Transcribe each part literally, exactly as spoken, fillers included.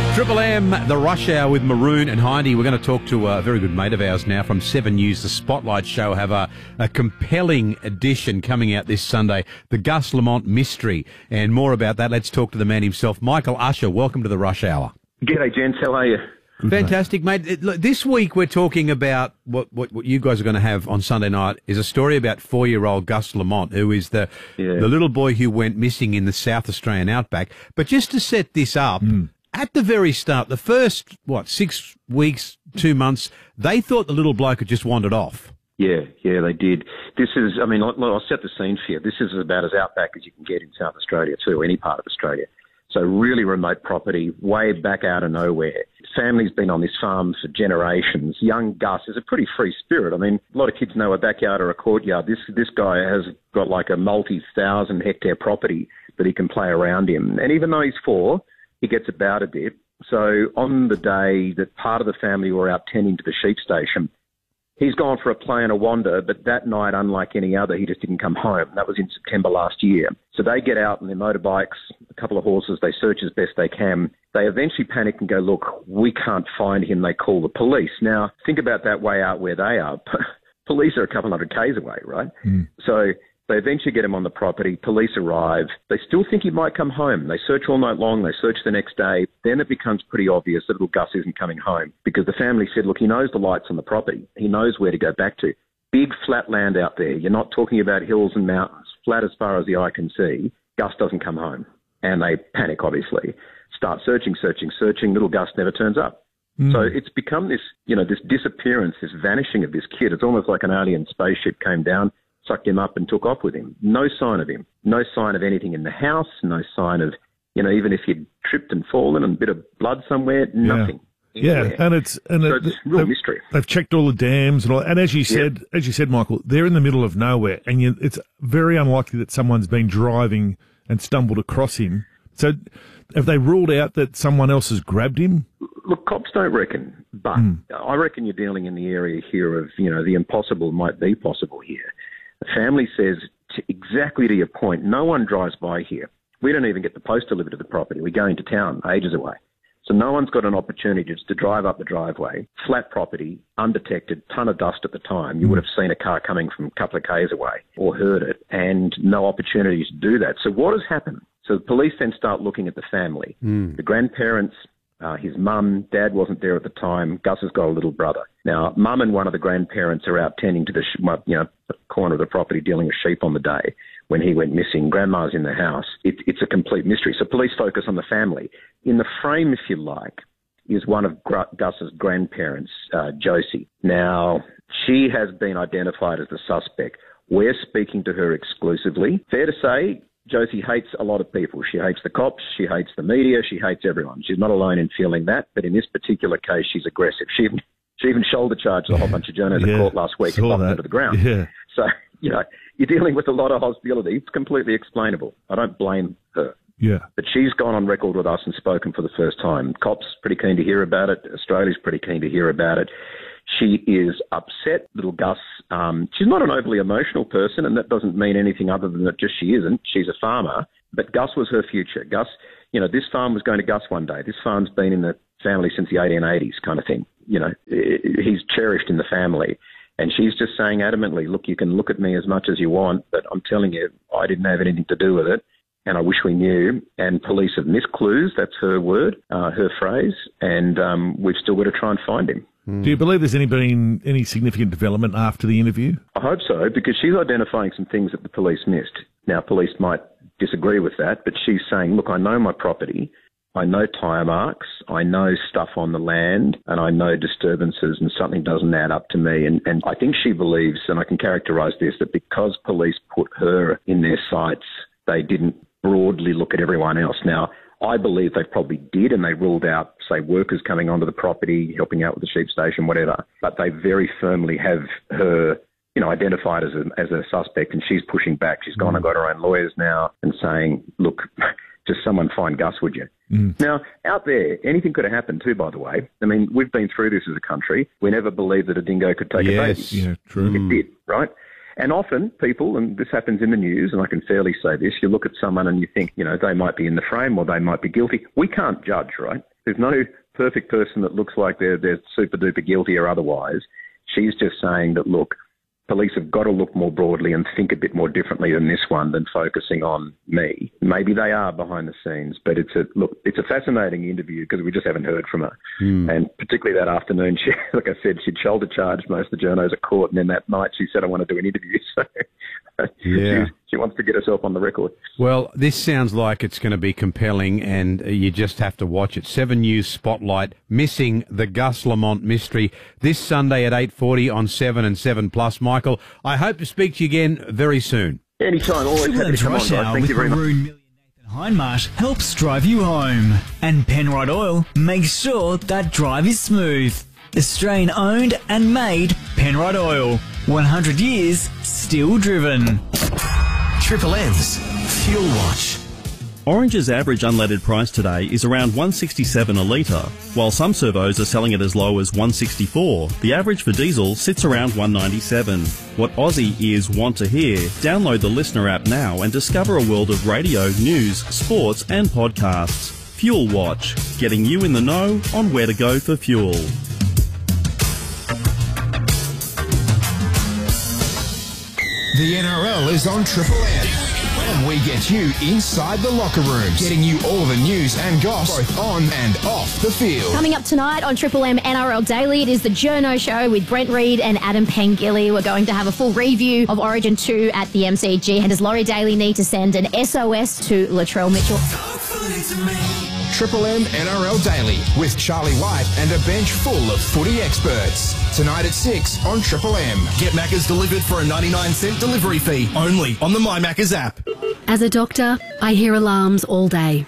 Triple M, the Rush Hour with Maroon and Hindy. We're going to talk to a very good mate of ours now from Seven News. The Spotlight Show have a, a compelling edition coming out this Sunday, the Gus Lamont Mystery. And more about that, let's talk to the man himself, Michael Usher. Welcome to the Rush Hour. G'day, gents. How are you? Good, Fantastic, mate. mate. Look, this week we're talking about what, what, what you guys are going to have on Sunday night is a story about four-year-old Gus Lamont, who is the yeah. the little boy who went missing in the South Australian outback. But just to set this up, mm. at the very start, the first, what, six weeks, two months, they thought the little bloke had just wandered off. Yeah, yeah, they did. This is, I mean, I'll, I'll set the scene for you. This is about as outback as you can get in South Australia too, any part of Australia. So really remote property, way back out of nowhere. Family's been on this farm for generations. Young Gus is a pretty free spirit. I mean, a lot of kids know a backyard or a courtyard. This this guy has got like a multi-thousand hectare property that he can play around in. And even though he's four, he gets about a bit. So on the day that part of the family were out tending to the sheep station, he's gone for a play and a wander, but that night, unlike any other, he just didn't come home. That was in September last year. So they get out on their motorbikes, a couple of horses, they search as best they can. They eventually panic and go, look, we can't find him. They call the police. Now, think about that way out where they are. Police are a couple hundred k's away, right? Mm. So they eventually get him on the property. Police arrive. They still think he might come home. They search all night long. They search the next day. Then it becomes pretty obvious that little Gus isn't coming home because the family said, look, he knows the lights on the property. He knows where to go back to. Big flat land out there. You're not talking about hills and mountains. Flat as far as the eye can see. Gus doesn't come home. And they panic, obviously. Start searching, searching, searching. Little Gus never turns up. Mm. So it's become this, you know, this disappearance, this vanishing of this kid. It's almost like an alien spaceship came down, sucked him up and took off with him. No sign of him. No sign of anything in the house. No sign of, you know, even if he'd tripped and fallen and a bit of blood somewhere, nothing. Yeah, anywhere. yeah and it's and so it, it's real they've, mystery. They've checked all the dams and all, and as you said, yeah. as you said, Michael, they're in the middle of nowhere, and you, it's very unlikely that someone's been driving and stumbled across him. So, have they ruled out that someone else has grabbed him? Look, cops don't reckon, but mm. I reckon you're dealing in the area here of, you know, the impossible might be possible here. The family says, to, exactly to your point, no one drives by here. We don't even get the post delivered to the property. We go into town ages away. So no one's got an opportunity just to drive up the driveway, flat property, undetected, ton of dust at the time. You would have seen a car coming from a couple of k's away or heard it, and no opportunities to do that. So what has happened? So the police then start looking at the family. Mm. The grandparents, uh, his mum, dad wasn't there at the time. Gus has got a little brother. Now, mum and one of the grandparents are out tending to the, you know, the corner of the property dealing with sheep on the day when he went missing. Grandma's in the house. It, it's a complete mystery. So police focus on the family. In the frame, if you like, is one of Gr- Gus's grandparents, uh, Josie. Now, she has been identified as the suspect. We're speaking to her exclusively. Fair to say, Josie hates a lot of people. She hates the cops, she hates the media, she hates everyone. She's not alone in feeling that, but in this particular case, she's aggressive. She even, she even shoulder charged a whole bunch of journalists yeah, at court last week and knocked her to the ground. Yeah. So, you know, you're dealing with a lot of hostility. It's completely explainable. I don't blame her. Yeah. But she's gone on record with us and spoken for the first time. Cops pretty keen to hear about it. Australia's pretty keen to hear about it. She is upset, little Gus. Um, she's not an overly emotional person, and that doesn't mean anything other than that just she isn't. She's a farmer, but Gus was her future. Gus, you know, this farm was going to Gus one day. This farm's been in the family since the eighteen eighties kind of thing. You know, he's cherished in the family. And she's just saying adamantly, look, you can look at me as much as you want, but I'm telling you, I didn't have anything to do with it. And I wish we knew. And police have missed clues. That's her word, uh, her phrase. And um, we've still got to try and find him. Do you believe there's any been any significant development after the interview? I hope so, because she's identifying some things that the police missed. Now, police might disagree with that, but she's saying, look, I know my property. I know tyre marks, I know stuff on the land, and I know disturbances, and something doesn't add up to me. And, and I think she believes, and I can characterise this, that because police put her in their sights, they didn't broadly look at everyone else. Now, I believe they probably did, and they ruled out, say, workers coming onto the property, helping out with the sheep station, whatever. But they very firmly have her, you know, identified as a, as a suspect, and she's pushing back. She's gone and got her own lawyers now and saying, look, just someone find Gus, would you? Mm. Now, out there, anything could have happened too, by the way. I mean, we've been through this as a country. We never believed that a dingo could take yes, a baby. Yeah, true. It did, right? And often people, and this happens in the news, and I can fairly say this, you look at someone and you think, you know, they might be in the frame or they might be guilty. We can't judge, right? there's no perfect person that looks like they're, they're super duper guilty or otherwise. She's just saying that, look, police have got to look more broadly and think a bit more differently than this one, than focusing on me. Maybe they are behind the scenes, but it's a look. It's a fascinating interview because we just haven't heard from her. Mm. And particularly that afternoon, she, like I said, she'd shoulder charged most of the journos at court, and then that night she said, "I want to do an interview." So yeah. she, she wants to get herself on the record. Well, this sounds like it's going to be compelling, and you just have to watch it. Seven News Spotlight, Missing the Gus Lamont Mystery, this Sunday at eight forty on Seven and Seven Plus. Michael, I hope to speak to you again very soon. Anytime. Always happy to come on, guys. Thank you very much. Nathan Hindmarsh helps drive you home, and Penrite Oil makes sure that drive is smooth. Australian owned and made Penrite Oil. one hundred years, still driven. Triple M's Fuel Watch. Orange's average unleaded price today is around one sixty-seven a litre, while some servos are selling it as low as one sixty-four. The average for diesel sits around one ninety-seven. What Aussie ears want to hear, download the Listener app now and discover a world of radio, news, sports and podcasts. Fuel Watch, getting you in the know on where to go for fuel. The N R L is on Triple M, and we get you inside the locker rooms, getting you all the news and goss, both on and off the field. Coming up tonight on Triple M N R L Daily, it is the Journo Show with Brent Reid and Adam Pengilly. We're going to have a full review of Origin two at the M C G, and does Laurie Daly need to send an S O S to Latrell Mitchell? Triple M N R L Daily with Charlie White and a bench full of footy experts. Tonight at six on Triple M. Get Macca's delivered for a ninety-nine cent delivery fee only on the My Macca's app. As a doctor, I hear alarms all day.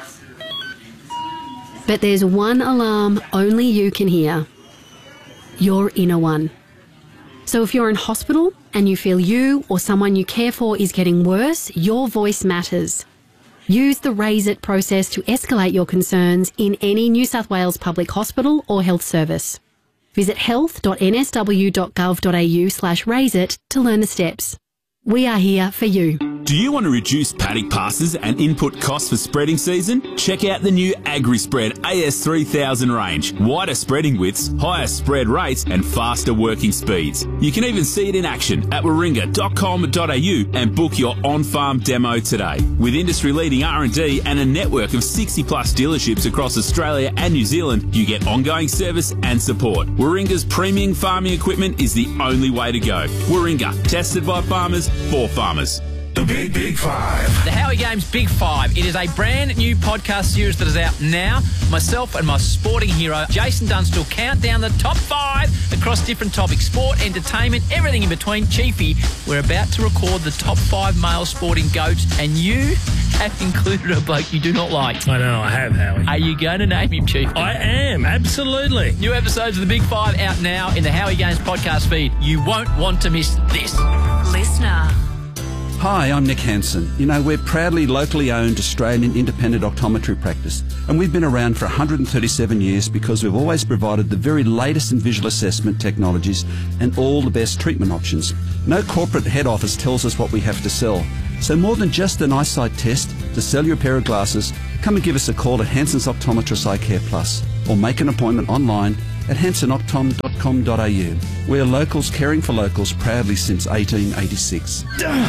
But there's one alarm only you can hear. Your inner one. So if you're in hospital and you feel you or someone you care for is getting worse, your voice matters. Use the Raise It process to escalate your concerns in any New South Wales public hospital or health service. Visit health.nsw.gov.au slash raise it to learn the steps. We are here for you. Do you want to reduce paddock passes and input costs for spreading season? Check out the new AgriSpread A S three thousand range. Wider spreading widths, higher spread rates and faster working speeds. You can even see it in action at warringah dot com dot a u and book your on-farm demo today. With industry-leading R and D and a network of sixty plus dealerships across Australia and New Zealand, you get ongoing service and support. Warringah's premium farming equipment is the only way to go. Warringah, tested by farmers for farmers. The Big Big Five. The Howie Games Big Five. It is a brand new podcast series that is out now. Myself and my sporting hero, Jason Dunstall, count down the top five across different topics. Sport, entertainment, everything in between. Chiefy, we're about to record the top five male sporting goats, and you have included a bloke you do not like. I know, I have, Howie. Are you going to name him, Chiefy? I am, absolutely. New episodes of the Big Five out now in the Howie Games podcast feed. You won't want to miss this. Listener. Hi, I'm Nick Hansen. You know, we're proudly locally owned Australian independent optometry practice, and we've been around for one hundred thirty-seven years because we've always provided the very latest in visual assessment technologies and all the best treatment options. No corporate head office tells us what we have to sell. So more than just an eyesight test, to sell your pair of glasses, come and give us a call at Hansen's Optometrist Eye Care Plus, or make an appointment online at hansen optom dot com dot a u. We're locals caring for locals proudly since eighteen eighty-six.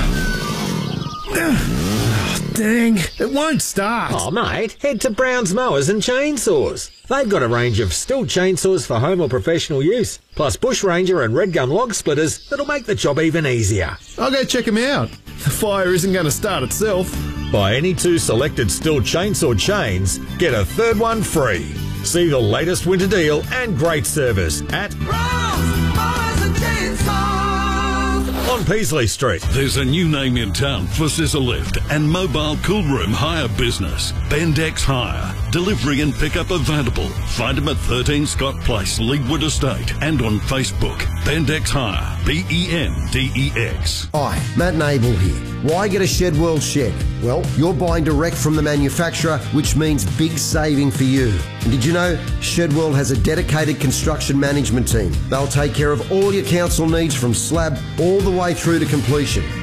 Dang, it won't start. Oh, mate, head to Brown's Mowers and Chainsaws. They've got a range of Stihl chainsaws for home or professional use, plus Bush Ranger and Red Gum log splitters that'll make the job even easier. I'll go check them out. The fire isn't going to start itself. Buy any two selected Stihl chainsaw chains, get a third one free. See the latest winter deal and great service at on Peasley Street. There's a new name in town for scissor lift and mobile cool room hire business. Bendex Hire. Delivery and pickup available. Find them at thirteen Scott Place, Leadwood Estate, and on Facebook. Bendex Hire. B E N D E X. Hi, Matt Nable here. Why get a Shed World shed? Well, you're buying direct from the manufacturer, which means big saving for you. And did you know Shed World has a dedicated construction management team? They'll take care of all your council needs from slab all the way through to completion.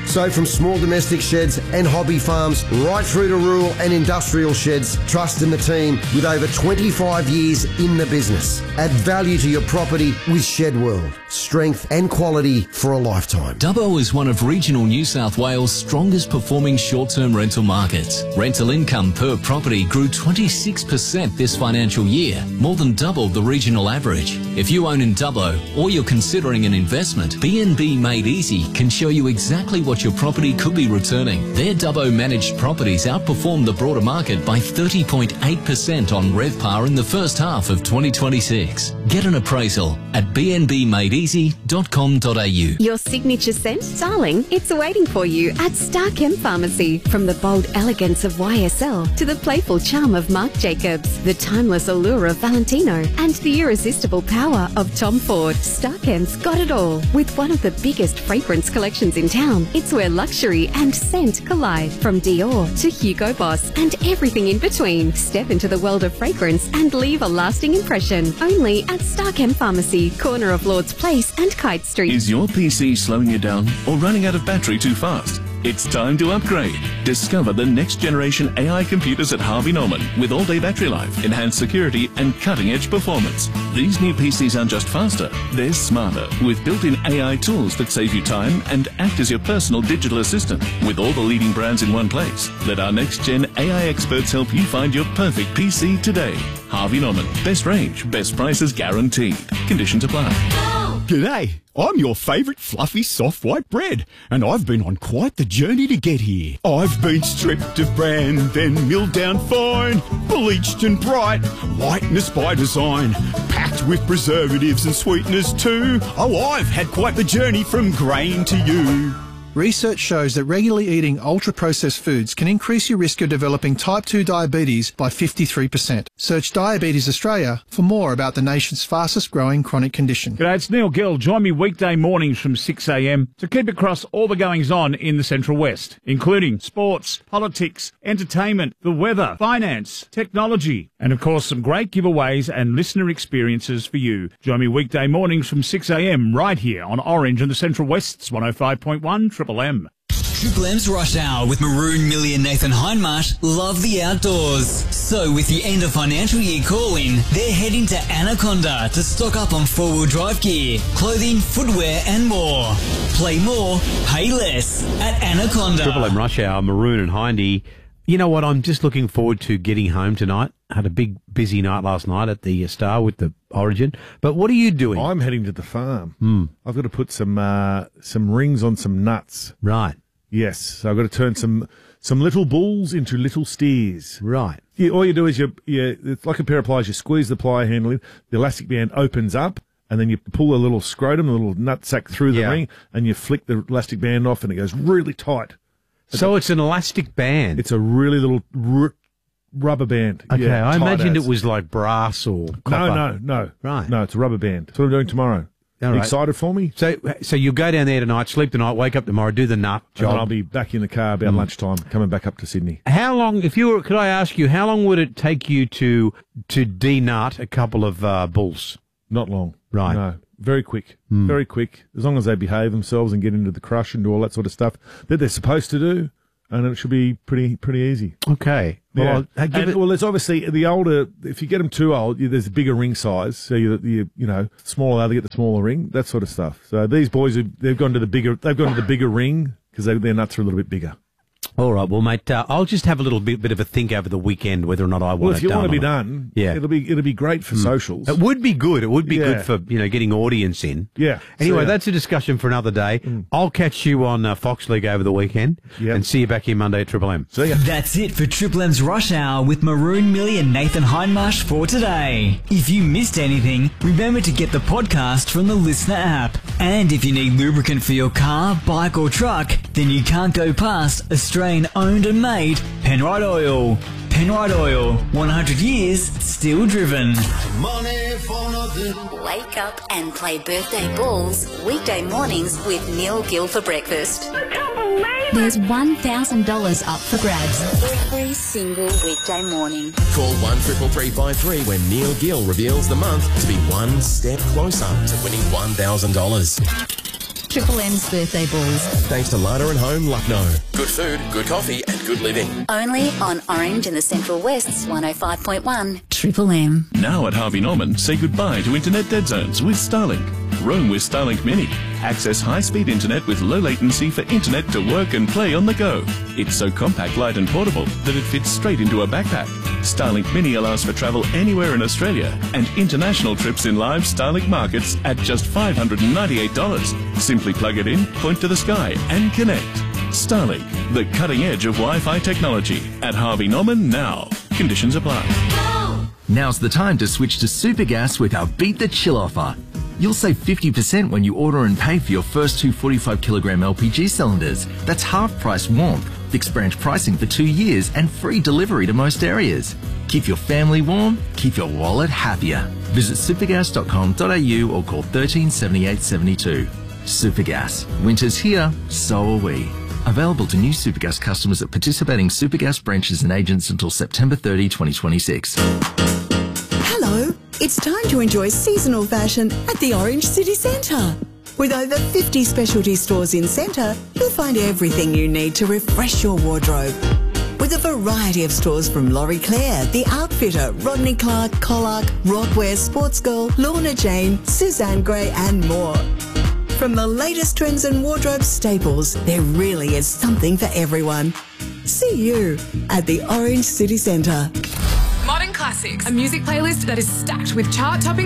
So from small domestic sheds and hobby farms right through to rural and industrial sheds, trust in the team with over twenty-five years in the business. Add value to your property with Shed World. Strength and quality for a lifetime. Dubbo is one of regional New South Wales' strongest performing short-term rental markets. Rental income per property grew twenty-six percent this financial year, more than double the regional average. If you own in Dubbo or you're considering an investment, B and B Made Easy can show you exactly what your property could be returning. Their Dubbo managed properties outperformed the broader market by thirty point eight percent on RevPAR in the first half of twenty twenty-six. Get an appraisal at b n b made easy dot com dot a u. Your signature scent, darling, it's waiting for you at Starchem Pharmacy. From the bold elegance of Y S L to the playful charm of Marc Jacobs, the timeless allure of Valentino, and the irresistible power of Tom Ford, Starchem's got it all. With one of the biggest fragrance collections in town, it's where luxury and scent collide. From Dior to Hugo Boss and everything in between. Step into the world of fragrance and leave a lasting impression. Only at Starchem Pharmacy, corner of Lord's Place and Kite Street. Is your P C slowing you down or running out of battery too fast? It's time to upgrade. Discover the next generation A I computers at Harvey Norman with all-day battery life, enhanced security and cutting-edge performance. These new P Cs aren't just faster, they're smarter with built-in A I tools that save you time and act as your personal digital assistant. With all the leading brands in one place, let our next-gen A I experts help you find your perfect P C today. Harvey Norman. Best range, best prices guaranteed. Conditions apply. G'day, I'm your favourite fluffy soft white bread, and I've been on quite the journey to get here. I've been stripped of bran, then milled down fine, bleached and bright, whiteness by design, packed with preservatives and sweeteners too. Oh, I've had quite the journey from grain to you. Research shows that regularly eating ultra-processed foods can increase your risk of developing type two diabetes by fifty-three percent. Search Diabetes Australia for more about the nation's fastest-growing chronic condition. G'day, it's Neil Gill. Join me weekday mornings from six a m to keep across all the goings-on in the Central West, including sports, politics, entertainment, the weather, finance, technology, and of course some great giveaways and listener experiences for you. Join me weekday mornings from six a m right here on Orange and the Central West's one oh five point one Triple M. Triple M's Rush Hour with Maroon, Millie and Nathan Hindmarsh love the outdoors. So with the end of financial year call-in, they're heading to Anaconda to stock up on four-wheel drive gear, clothing, footwear and more. Play more, pay less at Anaconda. Triple M Rush Hour, Maroon and Hindy. You know what? I'm just looking forward to getting home tonight. I had a big, busy night last night at the Star with the Origin. But what are you doing? I'm heading to the farm. Hmm. I've got to put some uh, some rings on some nuts. Right. Yes. So I've got to turn some some little bulls into little steers. Right. Yeah, all you do is you, you, it's like a pair of pliers. You squeeze the plier handle in, the elastic band opens up, and then you pull a little scrotum, a little nut sack through the Yeah. ring, and you flick the elastic band off, and it goes really tight. So it's an elastic band. It's a really little r- rubber band. Okay, yeah, I tight imagined as. it was like brass or copper. No, no, no. Right. No, it's a rubber band. That's what I'm doing tomorrow. All You right. excited for me? So, so you go down there tonight, sleep the night, wake up tomorrow, do the nut And then job. I'll be back in the car about Mm. lunchtime, coming back up to Sydney. How long, if you were, could I ask you, how long would it take you to to denut a couple of uh, bulls? Not long. Right. No. Very quick. Mm. Very quick. As long as they behave themselves and get into the crush and do all that sort of stuff that they're supposed to do, and it should be pretty pretty easy. Okay. Well, Yeah. I'll- I'll give and, it- well, there's obviously the older. If you get them too old, you, there's a bigger ring size. So you, you, you know, smaller they get the smaller ring. That sort of stuff. So these boys, have, they've gone to the bigger. They've gone to the bigger ring because they, their nuts are a little bit bigger. All right, well, mate, uh, I'll just have a little bit, bit of a think over the weekend whether or not I want Well, it if you done want to be or not. done, Yeah. it'll be it'll be great for Mm. socials. It would be good. It would be Yeah. good for, you know, getting audience in. Yeah. Anyway, So, yeah. that's a discussion for another day. I'll catch you on uh, Fox League over the weekend and see you back here Monday at Triple M. See ya. That's it for Triple M's Rush Hour with Maroon, Millie and Nathan Hindmarsh for today. If you missed anything, remember to get the podcast from the Listener app. And if you need lubricant for your car, bike or truck, then you can't go past Australian owned and made Penrite Oil. Penrite Oil, one hundred years, still driven. Wake up and play birthday balls weekday mornings with Neil Gill for breakfast. There's one thousand dollars up for grabs every single weekday morning. Call one triple three five three when Neil Gill reveals the month to be one step closer to winning one thousand dollars. Triple M's birthday balls. Thanks to Lana and Home Lucknow. Good food, good coffee and good living. Only on Orange in the Central West's one oh five point one. Triple M. Now at Harvey Norman, say goodbye to internet dead zones with Starlink. Roam with Starlink Mini. Access high-speed internet with low latency for internet to work and play on the go. It's so compact, light and portable that it fits straight into a backpack. Starlink Mini allows for travel anywhere in Australia and international trips in live Starlink markets at just five hundred ninety-eight dollars. Simply plug it in, point to the sky and connect. Starlink, the cutting edge of Wi-Fi technology. At Harvey Norman now. Conditions apply. Now's the time to switch to Supergas with our Beat the Chill offer. You'll save fifty percent when you order and pay for your first two forty-five kilogram L P G cylinders. That's half price warmth, fixed branch pricing for two years and free delivery to most areas. Keep your family warm, keep your wallet happier. Visit supergas dot com dot a u or call thirteen seventy-eight seventy-two. Supergas. Winter's here, so are we. Available to new Supergas customers at participating Supergas branches and agents until September thirtieth, twenty twenty-six. Hello, it's time to enjoy seasonal fashion at the Orange City Centre. With over fifty specialty stores in Centre, you'll find everything you need to refresh your wardrobe. With a variety of stores from Laurie Claire, The Outfitter, Rodney Clark, Colac, Rockwear, Sports Girl, Lorna Jane, Suzanne Grey and more. From the latest trends and wardrobe staples, there really is something for everyone. See you at the Orange City Centre. Modern Classics, a music playlist that is stacked with chart-topping